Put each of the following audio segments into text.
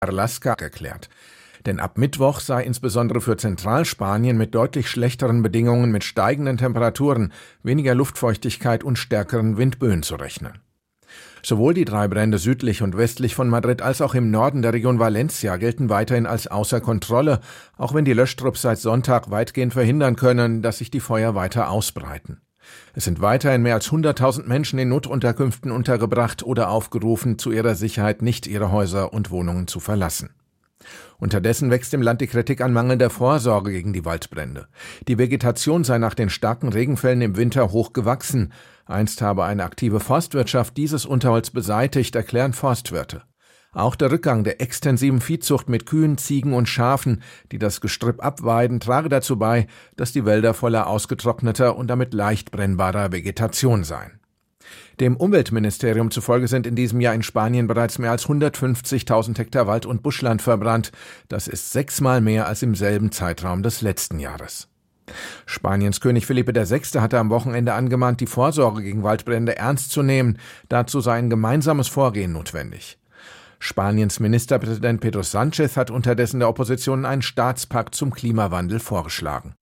Alaska erklärt. Denn ab Mittwoch sei insbesondere für Zentralspanien mit deutlich schlechteren Bedingungen mit steigenden Temperaturen, weniger Luftfeuchtigkeit und stärkeren Windböen zu rechnen. Sowohl die 3 Brände südlich und westlich von Madrid als auch im Norden der Region Valencia gelten weiterhin als außer Kontrolle, auch wenn die Löschtrupps seit Sonntag weitgehend verhindern können, dass sich die Feuer weiter ausbreiten. Es sind weiterhin mehr als 100.000 Menschen in Notunterkünften untergebracht oder aufgerufen, zu ihrer Sicherheit nicht ihre Häuser und Wohnungen zu verlassen. Unterdessen wächst im Land die Kritik an mangelnder Vorsorge gegen die Waldbrände. Die Vegetation sei nach den starken Regenfällen im Winter hoch gewachsen. Einst habe eine aktive Forstwirtschaft dieses Unterholz beseitigt, erklären Forstwirte. Auch der Rückgang der extensiven Viehzucht mit Kühen, Ziegen und Schafen, die das Gestrüpp abweiden, trage dazu bei, dass die Wälder voller ausgetrockneter und damit leicht brennbarer Vegetation seien. Dem Umweltministerium zufolge sind in diesem Jahr in Spanien bereits mehr als 150.000 Hektar Wald und Buschland verbrannt. Das ist 6-mal mehr als im selben Zeitraum des letzten Jahres. Spaniens König Felipe VI. Hatte am Wochenende angemahnt, die Vorsorge gegen Waldbrände ernst zu nehmen. Dazu sei ein gemeinsames Vorgehen notwendig. Spaniens Ministerpräsident Pedro Sánchez hat unterdessen der Opposition einen Staatspakt zum Klimawandel vorgeschlagen.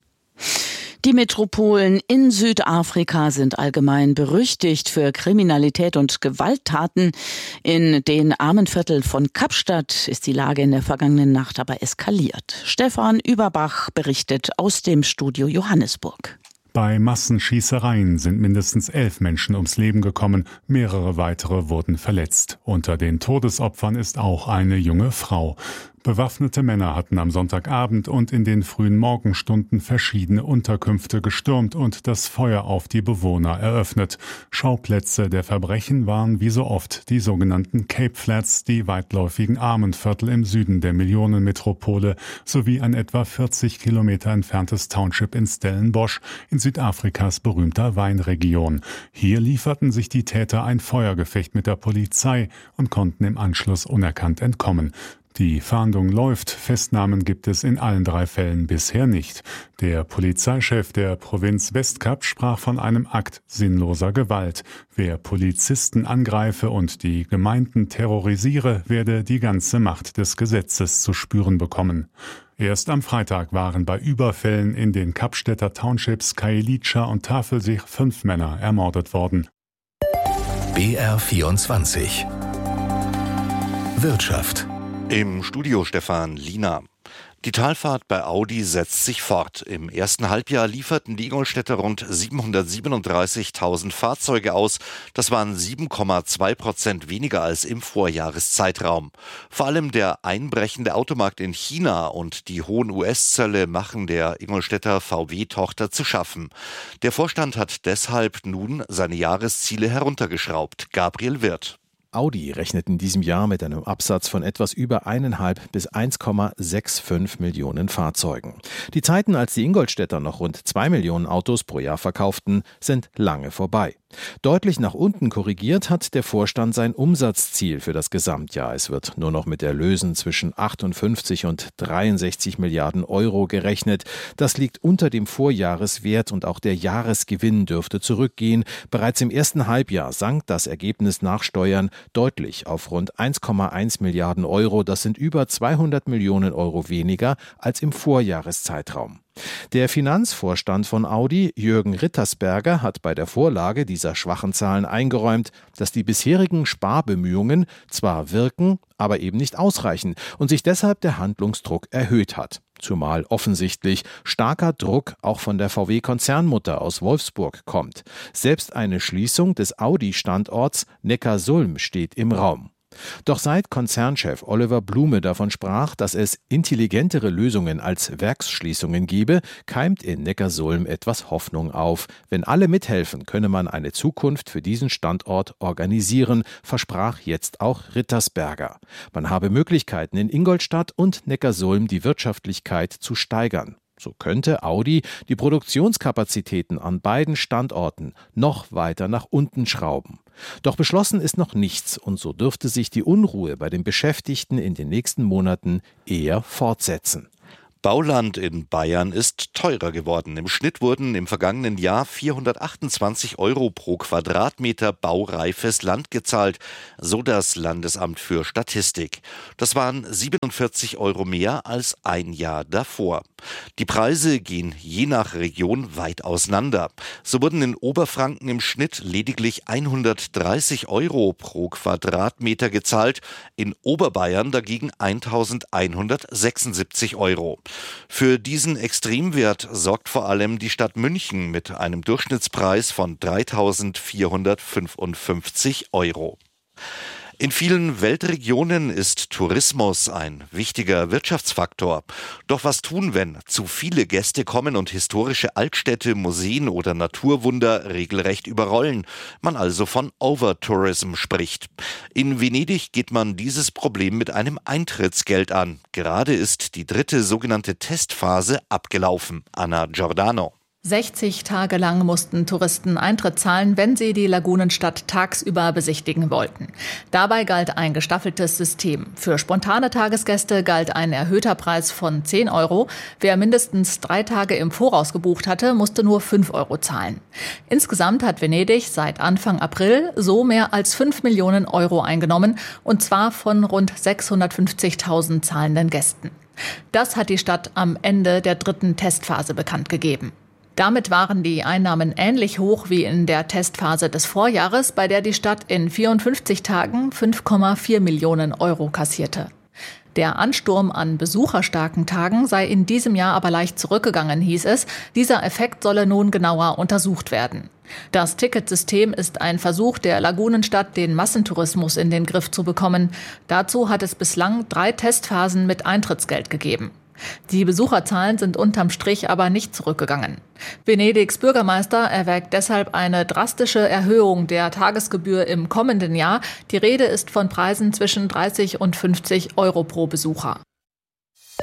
Die Metropolen in Südafrika sind allgemein berüchtigt für Kriminalität und Gewalttaten. In den Armenvierteln von Kapstadt ist die Lage in der vergangenen Nacht aber eskaliert. Stefan Überbach berichtet aus dem Studio Johannesburg. Bei Massenschießereien sind mindestens 11 Menschen ums Leben gekommen, mehrere weitere wurden verletzt. Unter den Todesopfern ist auch eine junge Frau. Bewaffnete Männer hatten am Sonntagabend und in den frühen Morgenstunden verschiedene Unterkünfte gestürmt und das Feuer auf die Bewohner eröffnet. Schauplätze der Verbrechen waren wie so oft die sogenannten Cape Flats, die weitläufigen Armenviertel im Süden der Millionenmetropole, sowie ein etwa 40 Kilometer entferntes Township in Stellenbosch in Südafrikas berühmter Weinregion. Hier lieferten sich die Täter ein Feuergefecht mit der Polizei und konnten im Anschluss unerkannt entkommen. Die Fahndung läuft, Festnahmen gibt es in allen 3 Fällen bisher nicht. Der Polizeichef der Provinz Westkap sprach von einem Akt sinnloser Gewalt. Wer Polizisten angreife und die Gemeinden terrorisiere, werde die ganze Macht des Gesetzes zu spüren bekommen. Erst am Freitag waren bei Überfällen in den Kapstädter Townships Khayelitsha und Tafelsig 5 Männer ermordet worden. BR24 Wirtschaft. Im Studio Stefan Liener. Die Talfahrt bei Audi setzt sich fort. Im ersten Halbjahr lieferten die Ingolstädter rund 737.000 Fahrzeuge aus. Das waren 7,2% weniger als im Vorjahreszeitraum. Vor allem der einbrechende Automarkt in China und die hohen US-Zölle machen der Ingolstädter VW-Tochter zu schaffen. Der Vorstand hat deshalb nun seine Jahresziele heruntergeschraubt. Gabriel Wirth. Audi rechnet in diesem Jahr mit einem Absatz von etwas über 1,5 bis 1,65 Millionen Fahrzeugen. Die Zeiten, als die Ingolstädter noch rund 2 Millionen Autos pro Jahr verkauften, sind lange vorbei. Deutlich nach unten korrigiert hat der Vorstand sein Umsatzziel für das Gesamtjahr. Es wird nur noch mit Erlösen zwischen 58 und 63 Milliarden Euro gerechnet. Das liegt unter dem Vorjahreswert und auch der Jahresgewinn dürfte zurückgehen. Bereits im ersten Halbjahr sank das Ergebnis nach Steuern deutlich auf rund 1,1 Milliarden Euro. Das sind über 200 Millionen Euro weniger als im Vorjahreszeitraum. Der Finanzvorstand von Audi, Jürgen Rittersberger, hat bei der Vorlage dieser schwachen Zahlen eingeräumt, dass die bisherigen Sparbemühungen zwar wirken, aber eben nicht ausreichen und sich deshalb der Handlungsdruck erhöht hat. Zumal offensichtlich starker Druck auch von der VW-Konzernmutter aus Wolfsburg kommt. Selbst eine Schließung des Audi-Standorts Neckarsulm steht im Raum. Doch seit Konzernchef Oliver Blume davon sprach, dass es intelligentere Lösungen als Werksschließungen gebe, keimt in Neckarsulm etwas Hoffnung auf. Wenn alle mithelfen, könne man eine Zukunft für diesen Standort organisieren, versprach jetzt auch Rittersberger. Man habe Möglichkeiten in Ingolstadt und Neckarsulm die Wirtschaftlichkeit zu steigern. So könnte Audi die Produktionskapazitäten an beiden Standorten noch weiter nach unten schrauben. Doch beschlossen ist noch nichts und so dürfte sich die Unruhe bei den Beschäftigten in den nächsten Monaten eher fortsetzen. Bauland in Bayern ist teurer geworden. Im Schnitt wurden im vergangenen Jahr 428 € pro Quadratmeter baureifes Land gezahlt, so das Landesamt für Statistik. Das waren 47 € mehr als ein Jahr davor. Die Preise gehen je nach Region weit auseinander. So wurden in Oberfranken im Schnitt lediglich 130 € pro Quadratmeter gezahlt, in Oberbayern dagegen 1.176 €. Für diesen Extremwert sorgt vor allem die Stadt München mit einem Durchschnittspreis von 3.455 €. In vielen Weltregionen ist Tourismus ein wichtiger Wirtschaftsfaktor. Doch was tun, wenn zu viele Gäste kommen und historische Altstädte, Museen oder Naturwunder regelrecht überrollen? Man also von Overtourism spricht. In Venedig geht man dieses Problem mit einem Eintrittsgeld an. Gerade ist die 3. sogenannte Testphase abgelaufen. Anna Giordano. 60 Tage lang mussten Touristen Eintritt zahlen, wenn sie die Lagunenstadt tagsüber besichtigen wollten. Dabei galt ein gestaffeltes System. Für spontane Tagesgäste galt ein erhöhter Preis von 10 €. Wer mindestens 3 Tage im Voraus gebucht hatte, musste nur 5 € zahlen. Insgesamt hat Venedig seit Anfang April so mehr als 5 Millionen € eingenommen, und zwar von rund 650.000 zahlenden Gästen. Das hat die Stadt am Ende der 3. Testphase bekannt gegeben. Damit waren die Einnahmen ähnlich hoch wie in der Testphase des Vorjahres, bei der die Stadt in 54 Tagen 5,4 Millionen € kassierte. Der Ansturm an besucherstarken Tagen sei in diesem Jahr aber leicht zurückgegangen, hieß es. Dieser Effekt solle nun genauer untersucht werden. Das Ticketsystem ist ein Versuch der Lagunenstadt, den Massentourismus in den Griff zu bekommen. Dazu hat es bislang 3 Testphasen mit Eintrittsgeld gegeben. Die Besucherzahlen sind unterm Strich aber nicht zurückgegangen. Venedigs Bürgermeister erwägt deshalb eine drastische Erhöhung der Tagesgebühr im kommenden Jahr. Die Rede ist von Preisen zwischen 30 und 50 € pro Besucher.